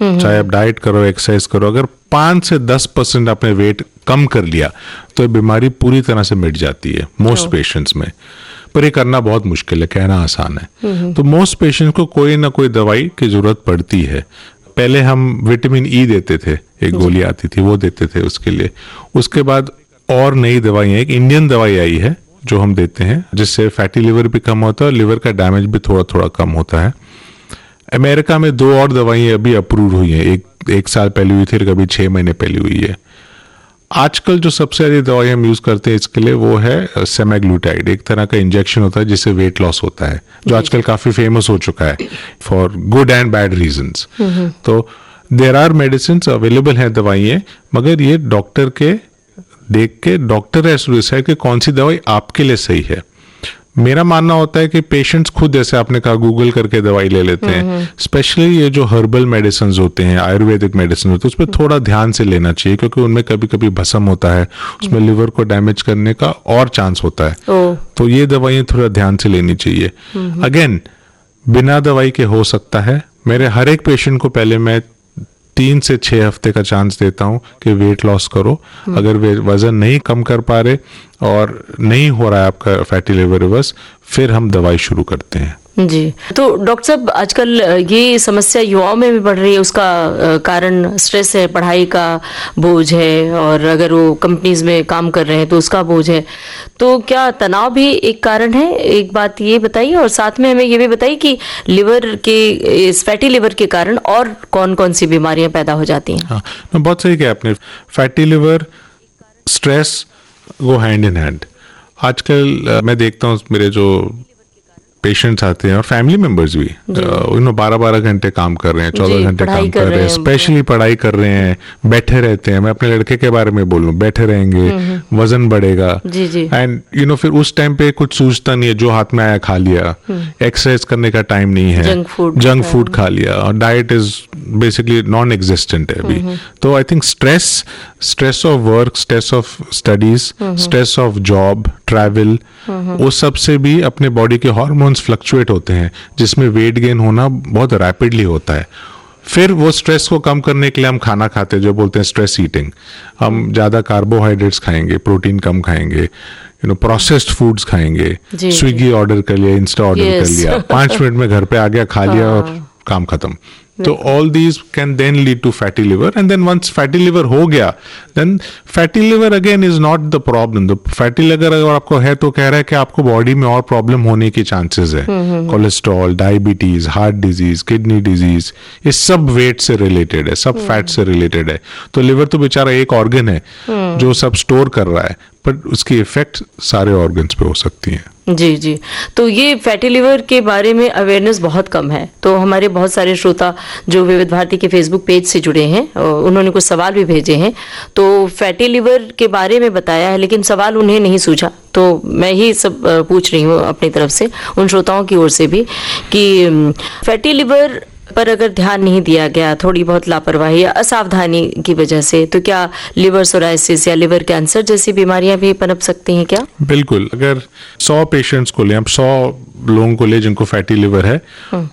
चाहे आप डाइट करो, एक्सरसाइज करो, अगर 5 से 10% आपने वेट कम कर लिया तो ये बीमारी पूरी तरह से मिट जाती है मोस्ट पेशेंट्स में। पर ये करना बहुत मुश्किल है, कहना आसान है। तो मोस्ट पेशेंट्स को कोई ना कोई दवाई की जरूरत पड़ती है। पहले हम विटामिन ई देते थे, एक गोली आती थी वो देते थे उसके लिए। उसके बाद और नई दवाइयाँ, एक इंडियन दवाई आई है जो हम देते हैं जिससे फैटी लिवर भी कम होता है और लिवर का डैमेज भी थोड़ा थोड़ा कम होता है। अमेरिका में 2 और दवाइयाँ अभी अप्रूव हुई हैं, एक साल पहले हुई थी और कभी 6 महीने पहले हुई है। आजकल जो सबसे अधिक दवाई हम यूज करते हैं इसके लिए वो है सेमाग्लूटाइड, एक तरह का इंजेक्शन होता है जिससे वेट लॉस होता है, जो आजकल काफी फेमस हो चुका है for good and bad reasons. तो देयर आर मेडिसिन अवेलेबल है दवाइयाँ, मगर ये डॉक्टर के देख के डॉक्टर हैज टू डिसाइड कि कौन सी दवाई आपके लिए सही है। मेरा मानना होता है कि पेशेंट्स खुद, जैसे आपने कहा, गूगल करके दवाई ले लेते हैं। स्पेशली ये जो हर्बल मेडिसिन होते हैं, आयुर्वेदिक मेडिसिन होते हैं, उस पर थोड़ा ध्यान से लेना चाहिए क्योंकि उनमें कभी कभी भस्म होता है, उसमें लिवर को डैमेज करने का और चांस होता है। तो ये दवाइयाँ थोड़ा ध्यान से लेनी चाहिए। अगेन, बिना दवाई के हो सकता है। मेरे हर एक पेशेंट को पहले मैं 3 से 6 हफ्ते का चांस देता हूं कि वेट लॉस करो। अगर वे वजन नहीं कम कर पा रहे और नहीं हो रहा है आपका फैटी लिवर रिवर्स, फिर हम दवाई शुरू करते हैं। जी, तो डॉक्टर साहब, आजकल ये समस्या युवाओं में भी बढ़ रही है। उसका कारण स्ट्रेस है, पढ़ाई का बोझ है, और अगर वो कंपनीज में काम कर रहे हैं तो उसका बोझ है। तो क्या तनाव भी एक कारण है? एक बात ये बताइए, और साथ में हमें ये भी बताइए कि लिवर के, इस फैटी लिवर के कारण और कौन कौन सी बीमारियां पैदा हो जाती हैं? हाँ, बहुत सही कहा आपने। फैटी लिवर, स्ट्रेस वो हैंड इन हैंड। आजकल मैं देखता हूँ मेरे जो पेशेंट्स आते हैं और फैमिली मेंबर्स भी, 12-12 घंटे काम कर रहे हैं, 14 घंटे काम कर रहे हैं, स्पेशली पढ़ाई कर रहे हैं, बैठे रहते हैं। मैं अपने लड़के के बारे में बोलूं, बैठे रहेंगे, वजन बढ़ेगा, एंड फिर उस टाइम पे कुछ सूझता नहीं है, जो हाथ में आया खा लिया, एक्सरसाइज करने का टाइम नहीं है, जंक फूड खा लिया, और diet is basically non existent है अभी। तो I think stress of work, stress of studies, stress of job, travel, वो सब से भी अपने बॉडी के हार्मोन्स फ्लक्चुएट होते हैं, जिसमें वेट गेन होना बहुत रैपिडली होता है। फिर वो स्ट्रेस को कम करने के लिए हम खाना खाते हैं, जो बोलते हैं स्ट्रेस ईटिंग। हम ज्यादा कार्बोहाइड्रेट्स खाएंगे, प्रोटीन कम खाएंगे, प्रोसेस्ड फूड्स खाएंगे, स्विगी ऑर्डर कर लिया, इंस्टा ऑर्डर कर लिया, 5 मिनट में घर पे आ गया, खा लिया और काम खत्म। तो all these can then lead to fatty liver, and then once fatty liver हो गया, then fatty liver again is not the problem. The fatty liver अगर आपको है तो कह रहा है कि आपको बॉडी में और प्रॉब्लम होने की चांसेस है। Cholesterol, diabetes, heart disease, kidney disease, ये सब वेट से रिलेटेड है, सब फैट से रिलेटेड है। तो लिवर तो बेचारा एक ऑर्गन है जो सब स्टोर कर रहा है, पर उसकी इफेक्ट सारे ऑर्गन्स पे हो सकती है। जी जी, तो ये फैटी लिवर के बारे में अवेयरनेस बहुत कम है। तो हमारे बहुत सारे श्रोता जो विविध भारती के फेसबुक पेज से जुड़े हैं, उन्होंने कुछ सवाल भी भेजे हैं। तो फैटी लिवर के बारे में बताया है, लेकिन सवाल उन्हें नहीं सूझा, तो मैं ही सब पूछ रही हूँ अपनी तरफ से, उन श्रोताओं की ओर से भी, कि फैटी लिवर पर अगर ध्यान नहीं दिया गया, थोड़ी बहुत लापरवाही या असावधानी की वजह से, तो क्या लिवर सोराइसिस या लिवर कैंसर जैसी बीमारियां भी पनप सकती हैं क्या? बिल्कुल। अगर 100 पेशेंट्स को ले, हम 100 लोगों को ले जिनको फैटी लिवर है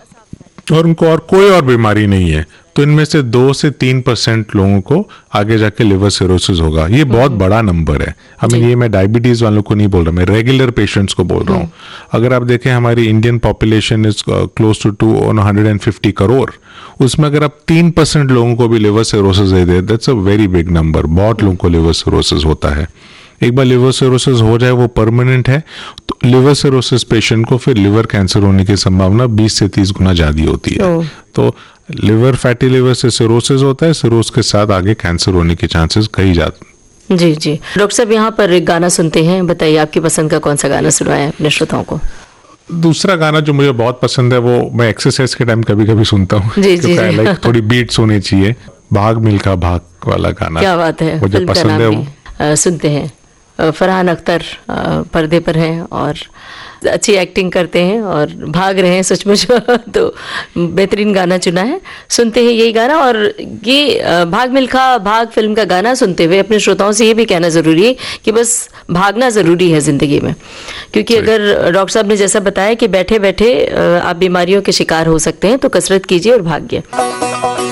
और उनको और कोई और बीमारी नहीं है, तो इनमें से 2 से 3% लोगों को आगे जाके लिवर सिरोसिस होगा। ये बहुत बड़ा नंबर है। ये मैं डायबिटीज वालों को नहीं बोल रहा, मैं रेगुलर पेशेंट्स को बोल रहा हूँ। अगर आप देखें, हमारी Indian population is close to 250 crore, उसमें अगर आप 3% लोगों को भी liver cirrhosis they they, that's a very big number. बहुत लोगों को लिवर सिरोसिस होता है। एक बार लिवर सिरोसिस हो जाए, वो परमानेंट है, तो लिवर सिरोसिस पेशेंट को फिर लिवर कैंसर होने की संभावना 20 से 30 गुना ज्यादा होती है। तो लिवर, फैटी लिवर से सिरोसिस होता है, सिरोस के साथ आगे कैंसर होने के चांसेस कई जाते। जी जी, डॉक्टर साहब, यहाँ पर एक गाना सुनते हैं, बताइए आपकी पसंद का कौन सा गाना सुनाए अपने श्रोताओं को? दूसरा गाना जो मुझे बहुत पसंद है, वो मैं एक्सरसाइज के टाइम कभी कभी सुनता हूँ। लाइक थोड़ी बीट्स होनी चाहिए, भाग मिल्खा भाग वाला गाना। क्या बात है, मुझे पसंद है। सुनते हैं। फरहान अख्तर पर्दे पर हैं और अच्छी एक्टिंग करते हैं और भाग रहे हैं सचमुच, तो बेहतरीन गाना चुना है। सुनते हैं यही गाना, और ये भाग मिल्खा भाग फिल्म का गाना सुनते हुए अपने श्रोताओं से ये भी कहना ज़रूरी है कि बस भागना ज़रूरी है ज़िंदगी में, क्योंकि अगर डॉक्टर साहब ने जैसा बताया कि बैठे बैठे आप बीमारियों के शिकार हो सकते हैं, तो कसरत कीजिए और भागिए।